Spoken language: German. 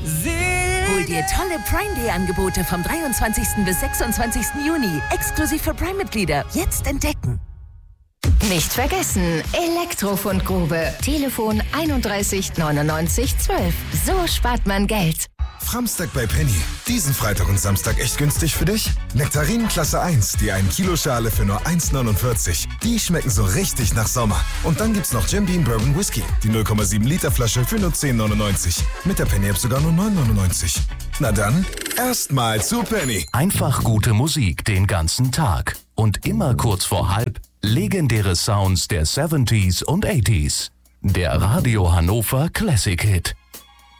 Hol dir tolle Prime Day Angebote vom 23. bis 26. Juni. Exklusiv für Prime-Mitglieder. Jetzt entdecken. Nicht vergessen, Elektrofundgrube. Telefon 31 99 12. So spart man Geld. Framstag bei Penny. Diesen Freitag und Samstag echt günstig für dich? Nektarinen Klasse 1, die 1 Kilo Schale für nur 1,49. Die schmecken so richtig nach Sommer. Und dann gibt's noch Jim Beam Bourbon Whisky, die 0,7 Liter Flasche für nur 10,99. Mit der Penny App sogar nur 9,99. Na dann, erstmal zu Penny. Einfach gute Musik den ganzen Tag. Und immer kurz vor halb legendäre Sounds der 70s und 80s. Der Radio Hannover Classic Hit.